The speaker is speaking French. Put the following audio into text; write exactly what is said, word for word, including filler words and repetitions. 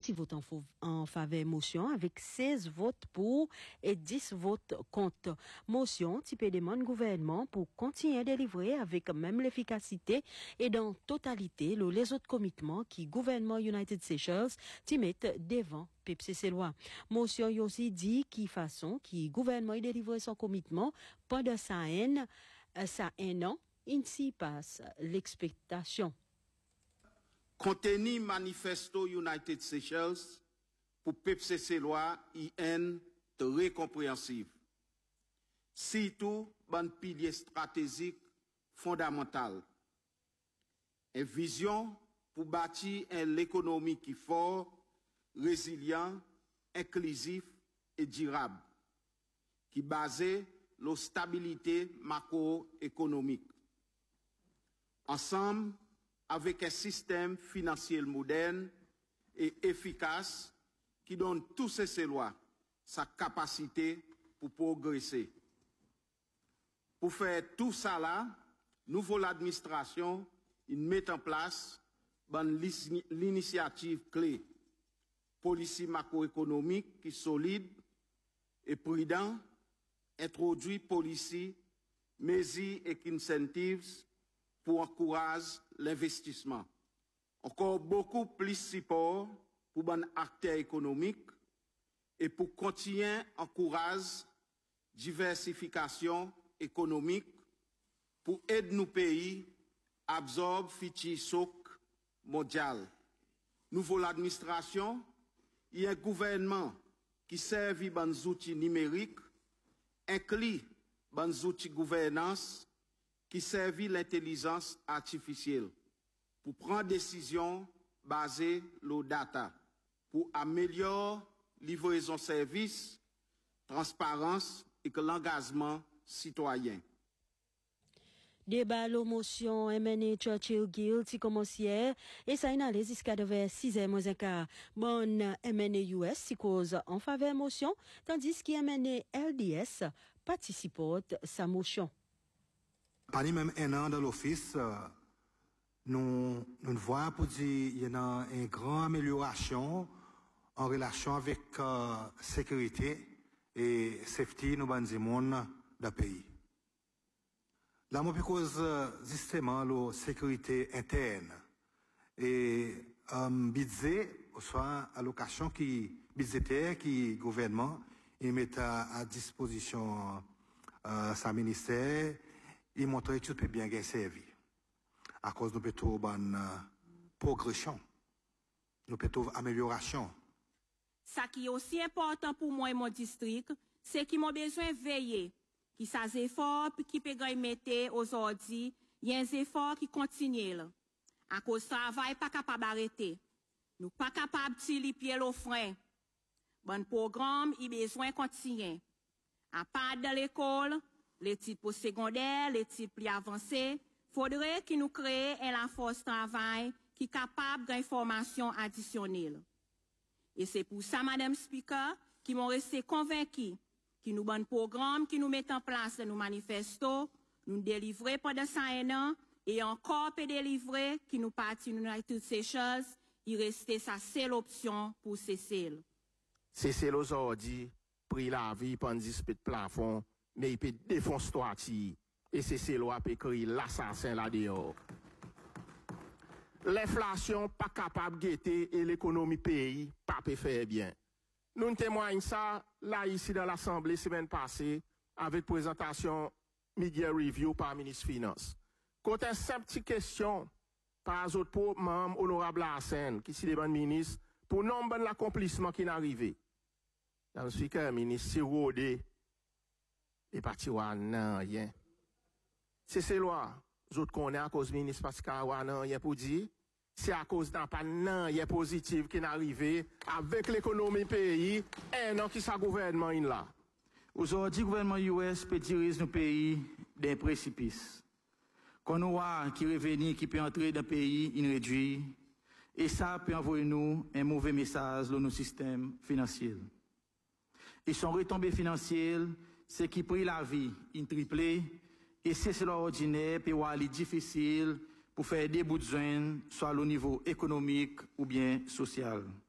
qui votent en, en faveur motion avec seize votes pour et dix votes contre. Motion qui peut demander au gouvernement pour continuer à délivrer avec même l'efficacité et dans totalité le, les autres commitments qui gouvernement United Seychelles qui mettent devant P P C C loi. Motion y aussi dit qui façon qui gouvernement y délivre son commitment pendant ça un, ça un an, ainsi passe l'expectation. Contenu manifesto United Seychelles pour P P C C loi I N très compréhensive. Surtout, ban pilier stratégique fondamental. Une vision pour bâtir une économie qui fort, résilient, inclusif et durable, qui basée sur la stabilité macroéconomique. Ensemble, avec un système financier moderne et efficace qui donne tous ces lois sa capacité pour progresser. Pour faire tout ça là, nouveau l'administration, il met en place l'initiative clé, politique macroéconomique qui solide et prudent, introduit policy, mesures et incentives pour encourager l'investissement. Encore beaucoup plus support pour les acteurs économiques et pour continuer à encourager diversification économique pour aider nos pays à absorber le futur choc mondial. Nouveau l'administration, il y a un gouvernement qui sert les outils numériques, inclut les outils de gouvernance, qui servit l'intelligence artificielle pour prendre des décisions basées sur la data, pour améliorer livraison service, transparence et l'engagement citoyen. Débat la motion M N A Churchill Guild qui commence hier et ça a allé jusqu'à vers six heures moins un quart. Bon M N A U S qui cause en faveur motion tandis que M N A L D S participe à sa motion. Pas même un an dans l'office, euh, nous, nous voyons pour dire qu'il y a une grande amélioration en relation avec euh, sécurité et safety nous banzimon dans le pays. Là, moi, cause justement la sécurité interne et euh, budget, soit allocation qui budgétaire qui gouvernement il met à, à disposition euh, sa ministère. Il montre que tout peut bien gagner servi. À cause de notre bonne euh, progression, notre amélioration. Ça qui est aussi important pour moi et mon district, c'est qu'ils m'ont besoin de veiller. Qui ça efforts qui peut mettre aujourd'hui, il y a des efforts qui continuent. À cause du travail, pas capable d'arrêter. Nous pas capable de tirer les pieds au frein. Bon programme, il besoin de continuer. À part de l'école, les types postsecondaires, les types plus avancés, faudrait qu'ils nous créent une force de travail qui est capable d'informations additionnelles. Et c'est pour ça, Madame Speaker, qui m'ont resté convaincus, qui nous bon programme, qui nous met en place nos manifestos, nous délivrer pendant ça un an, et encore peut délivrer, qui nous partit United Seychelles, il restait sa seule option pour Cécile. Cécile aujourd'hui, pris la vie pendant dix de plafond, mais il peut défoncer toi, et c'est ce loi peut créer l'assassin là-dehors. L'inflation pas capable de guetter et l'économie pays pas peut faire bien. Nous témoignons ça là ici dans l'Assemblée semaine passée avec présentation media review par le ministre Finance. Quand une simple petite question par autres pour membre honorable Hassen qui est le ministre pour nombre l'accomplissement qui est arrivé. Dans le speaker ministre c'est rodé et parti wa nan rien. C'est ces lois, autres connaît à cause ministre parce qu'il wa nan rien pour dire. C'est à cause d'un pas nan rien positif qui est arrivé avec l'économie pays un an qui sa gouvernement in là. Aujourd'hui, le gouvernement U S peut tirer nos pays d'un précipice. Quand nous voit qui revenir, qui peut entrer dans le pays, il réduit. Et ça peut envoyer nous un mauvais message dans nos systèmes financiers. Et son retombée financière, c'est qui pris la vie, une triplée, et c'est cela ordinaire, peut aller difficile pour faire des bouts de joint, soit au niveau économique ou bien social.